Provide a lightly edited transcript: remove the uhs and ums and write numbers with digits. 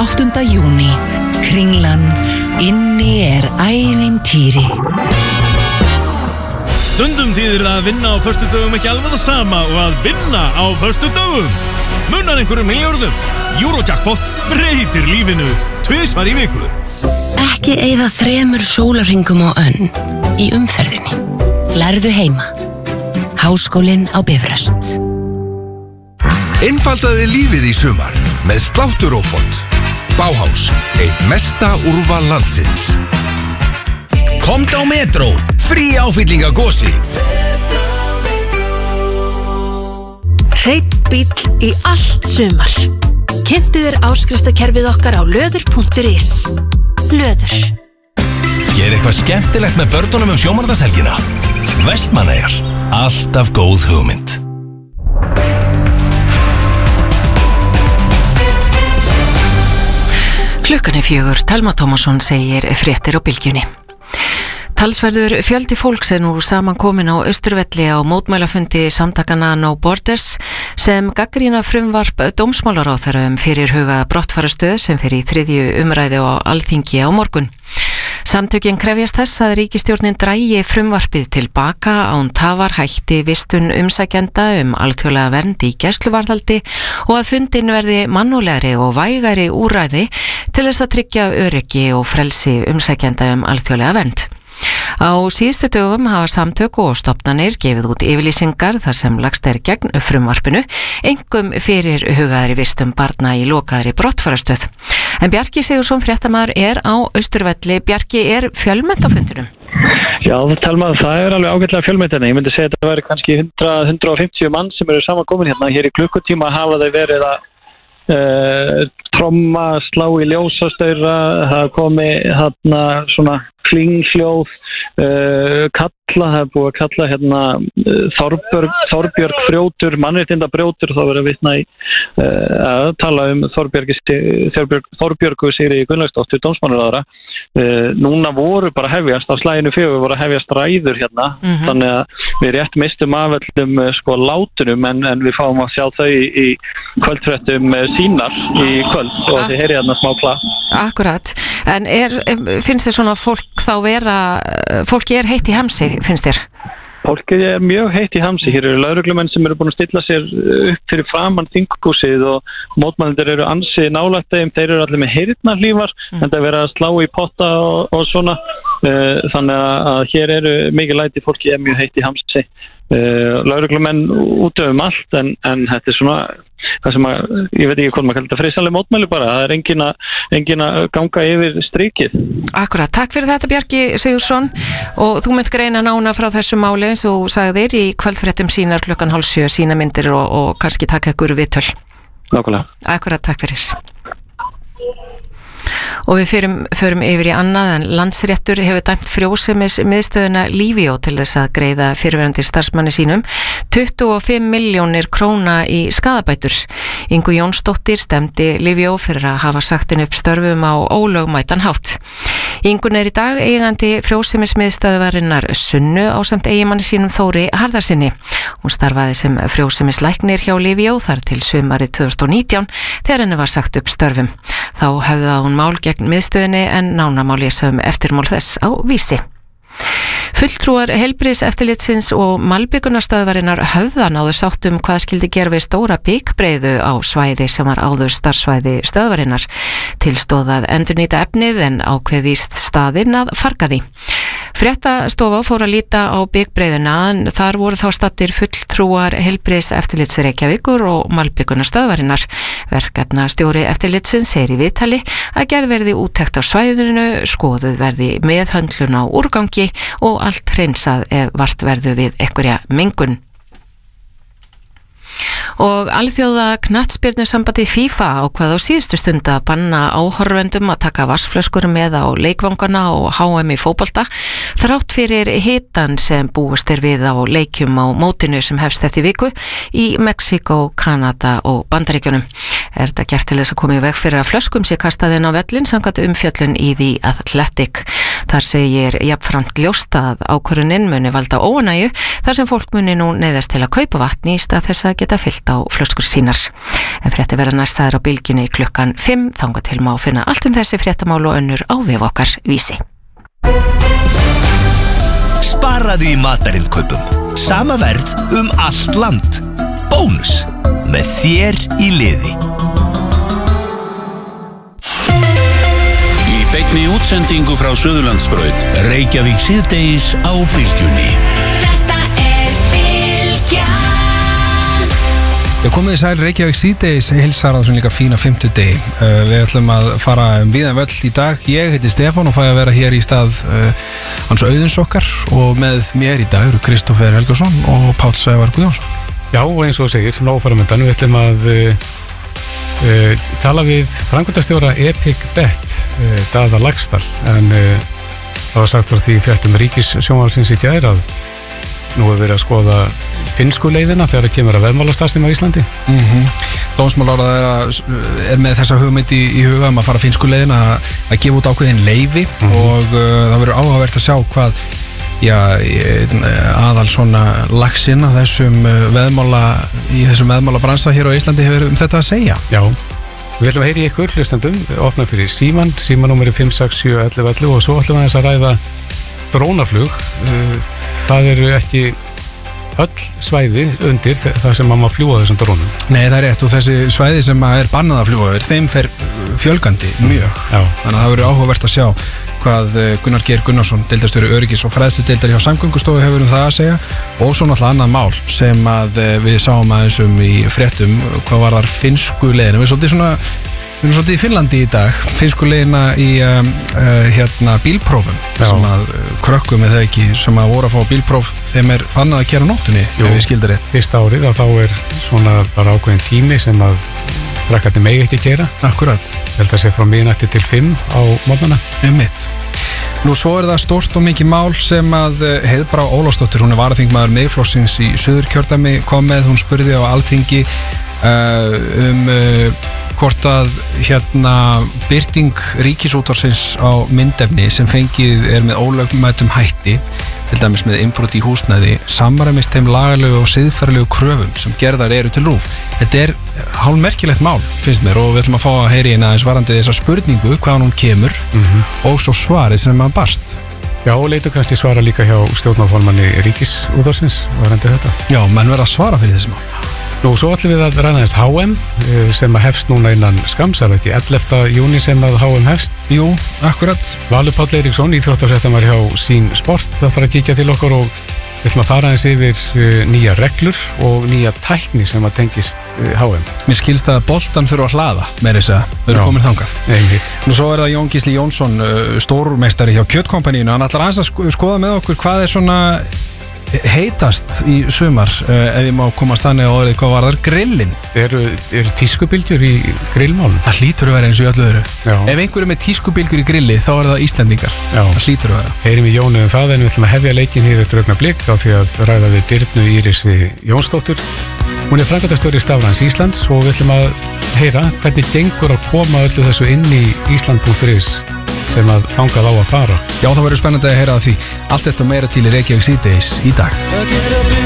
8. júní. Kringlan, inni ævintýri. Stundum þýðir það að vinna á föstudögum ekki alveg það sama og að vinna á föstudögum. Munar einhverjum milljörðum. Eurojackpot breytir lífinu 2 í viku. Ekki eyða 3 sólarhringum á önn í umferðinni. Lærðu heima. Háskólinn á Bifröst. Einfaldaði lífið í sumar með slátturóbot. Bauhaus, eitt mesta úrval landsins. Komdu á Metro, frí áfylling á Gosi. Hreinn bíll í allt sumar. Kynntu þér áskriftakerfið okkar á löður.is. Löður. Ger eitthvað skemmtilegt með börnunum sjómannadagshelgina. Vestmannaeyjar, alltaf góð hugmynd. Klukkan 4, Telma Tómasson segir fréttir á Bylgjunni. Talsverður fjöldi fólks nú saman komin á Austurvelli á mótmælafundi samtakana No Borders sem gagnrýna frumvarp dómsmálaráðherra fyrirhuga brottfarastöð sem fer í 3. umræðu á Alþingi á morgun. Samtökin krefjast þess að ríkisstjórnin drægi frumvarpið tilbaka án tafar hætti vistun umsækjenda alþjóðlega vernd í gæsluvarðhaldi og að fundin verði mannúðlegri og vægari úrræði til þess að tryggja öryggi og frelsi umsækjenda alþjóðlega vernd. Á síðustu dögum hafa samtök og stofnanir gefið út yfirlýsingar þar sem lagst gegn frumvarpinu, einkum fyrir hugaðri vistum barna í lokaðri brottfarastöð. En Bjarki Sigursson fréttamaður á Austurvelli. Bjarki, fjölmennt á fundinum? Já, Telma, það alveg ágætlega fjölmennt. Ég myndi segja að það væri kannski 100-150 mann sem eru samankomin hérna. Hér í klukkutíma hafa þau verið að tromma, slá í ljósastaura, það komi hérna svona klinghljóð, kalla, það búið að kalla hérna Þorbjörg Frjótur, mannréttindabrjótur, þá verið að vitna í að tala Þorbjörgu Sigríði Gunnlaugsdóttur, dómsmálaráðherra. Núna voru bara hefjast, á slaginu 4 voru að hefjast ræður hérna, þannig að við rétt mistum af öllum látunum en við fáum að sjá þau í kvöldfréttum sínar í kvöld og þið heyrið hérna smá klá. Akkurat, en finnst þér svona fólki heitt í hamsi, finnst þér? Fólkið mjög heitt í hamsi. Hér eru lögreglumenn sem eru búin að stilla sér upp fyrir framan þinghúsið og mótmælendur eru ansi nálægt þeim. Þeir eru allir með heyrnarhlífar en það verið að slá í potta og svona. Þannig að hér eru mikið læti, fólkið mjög heitt í hamsi. Lögreglumenn út allt en þetta svona það sem ég veit ekki hvað maður kallar þetta friðsamleg mótmæli bara, það engin að ganga yfir strikið. Akkurat, takk fyrir þetta Bjarki Sigursson og þú munt greina nána frá þessu máli eins og sagðir í kvöldfréttum sínar klukkan 6:30 sína myndir og kannski taka ykkur viðtöl. Nákvæmlega. Akkurat, takk fyrir. Og við förum yfir í annað en Landsréttur hefur dæmt frjósemis miðstöðuna Livio til þess að greiða fyrrverandi starfsmanni sínum 25 milljónir króna í skaðabætur. Ingu Jónsdóttir stemdi Livio fyrir að hafa sagt henni upp störfum á ólögmætan hátt. Ingun í dag eigandi frjósemis miðstöðvarinnar Sunnu ásamt eiginmanni sínum Þóri Harðarsinni. Hún starfaði sem frjósemis læknir hjá Livio þar til sumarið 2019 þegar henni var sagt upp störfum. Þá höfðaði hún mál gegn miðstöðinni en nánar má lesa eftirmál þess á Vísi. Fulltrúar heilbrigðiseftirlitsins og malbikunarstöðvarinnar Höfða náðu sátt hvað skyldi gera við stóra bikbreiðu á svæði sem var áður starfsvæði stöðvarinnar. Tilstóð að endurnýta efnið en ákveðist staðinn að farga því. Fréttastofa fór að líta á bikbreiðuna en þar voru þá stattir fulltrúar heilbrigðiseftirlits Reykjavíkur og malbikunarstöðvarinnar. Verkefnastjóri eftirlitsins segir í viðtali að gerð verði úttekt á svæðinu, skoðuð verði meðhöndlun á úrgangi og allt hreinsað ef vart verður við einhverja mengun. Og alþjóða knattspyrnusambandið FIFA ákvað á síðustu stund að banna áhorfendum að taka vatnsflöskur með á leikvangana og HM í fótbolta þrátt fyrir hitann sem búist við á leikjum á mótinu sem hefst eftir viku í Mexíkó, Kanada og Bandaríkjunum. Þetta gert til þess að koma í veg fyrir að flöskum sé kastað inn á vellin samkvæmt umfjöllun í The Athletic. Þar segir jafnframt ljóst að ákvörðunin muni valda óánægju þar sem fólk muni nú neyðast til að kaupa vatn í stað þess að geta fyllt á flöskur sínar. En fréttir verða næst sagðar á bylgjunni klukkan 5, þangað til má finna allt þessi fréttamál og önnur á vef okkar Vísi. Sparaðu í matarinkaupum. Sama verð allt land. Bónus. Með þér í liði. Í beinni útsendingu frá Suðurlandsbraut, Reykjavík síðdegis á bylgjunni. Þetta Bylgjan. Ég komið í sæl Reykjavík síðdegis, hilsar á þessum líka fína 50 degi. Við ætlum að fara víðan völl í dag. Ég heiti Stefán og fæ að vera hér í stað hans Auðuns okkar og með mér í dag eru Kristófer Helgason og Páll Sævar Guðjónsson. Já, og eins og segir, nófaramöndan, við ætlum að tala við framkvæmdastjóra Epic Bet, Daða Laxdal, en það var sagt frá því fréttum Ríkissjónvarpsins í gær að nú hefur verið að skoða finnsku leiðina þegar það kemur að veðmálastarfsemi á Íslandi. Dómsmálaráðherra er með þessa hugmynd í huga að fara finnsku leiðina að gefa út ákveðin leyfi og það verður áhugavert að sjá hvað aðal svona laxinn að þessum veðmála bransa hér á Íslandi hefur þetta að segja. Já, við ætlum að heyri ykkur hlustandum, opna fyrir símanúmeri 56711 og svo ætlum við að ræða drónaflug. Það eru ekki öll svæði undir það sem maður má fljúga þessum drónum. Nei, það er rétt, og þessi svæði sem er bannað að fljúga yfir, þeim fer fjölgandi mjög. Já. Þannig að það verður áhugavert að sjá hvað Gunnar Geir Gunnarsson, deildarstjóri öryggis og fræðsludeildar hjá Samgöngustofu hefur það að segja, og svo náttúrulega annað mál sem að við sáum aðeins í fréttum hvað var þar finnsku leiðina. Við erum svolítið í Finnlandi í dag, finnsku leiðina í bílprófum sem að krökkum eða ekki sem að voru að fá bílpróf þeim er bannað að keyra á nóttunni. Ef við skildum rétt. Fyrsta árið að þá er svona bara ákveðin tími sem að krakkarnir megi ekki keyra. Akkurat. Ég held að sé frá miðnætti til 5 á morgnana. Einmitt. Nú svo er það stórt og mikið mál sem að Heiðbrá Ólafsdóttir, hún er varaþingmaður Miðflokksins í Suðurkjördæmi, kom með, hún spurði á Alþingi hvort að birting Ríkisútvarpsins á myndefni sem fengið er með ólögmætum hætti, til dæmis með innbrot í húsnæði, samræmist þeim lagalegu og siðferðilegu kröfum sem gerðar eru til RÚV. Þetta er hálfmerkilegt mál, finnst mér, og við ætlum að fá að heyri hérna aðeins varandi þessa spurningu, hvaðan hún kemur og svo svarið sem maður barst. Já, og leitu kannski svara líka hjá stjórnarformanni Ríkisútvarpsins varandi þetta. Já, menn verða að svara fyrir þessi mál. Nú, svo ætlum við að ræða þess HM sem að hefst núna innan skamms, að veit ég, 11. júní sem að HM hefst. Jú, akkurat. Valur Páll Eiríksson, íþróttafréttamaður hjá Sín Sport, það þarf að kíkja til okkur og við ætlum að fara eins yfir nýja reglur og nýja tækni sem að tengist HM. Mér skilst að boltan fyrir að hlaða með þess að við erum komin þangað. Nú svo er það Jón Gísli Jónsson, stórmeistari hjá Kjötkompaníinu, hann ætlar aðeins að skoða með okkur hvað er svona heitast í sumar, ef ég má komast þannig á orðið, hvað var þar grillin? Eru tískubylgjur í grillmálum? Það hlýtur að vera eins og í öllu öðru. Já. Ef einhver er með tískubylgjur í grilli þá er það Íslendingar. Já. Það hlýtur að vera. Heyrim í Jónu það, en við ætlum að hefja leikinn hér eftir augnablik á því að ræða við Birnu Írisi Jónsdóttur. Hún er framkvæmdastjóri Stafræns Íslands og við ætlum að heyra hvernig gengur að koma öllu þessu inn í Ísland.is sem að þangað á að fara. Já, það verður spennandi að heyra því. Allt þetta meira til í Reykjavík síðdegis í dag.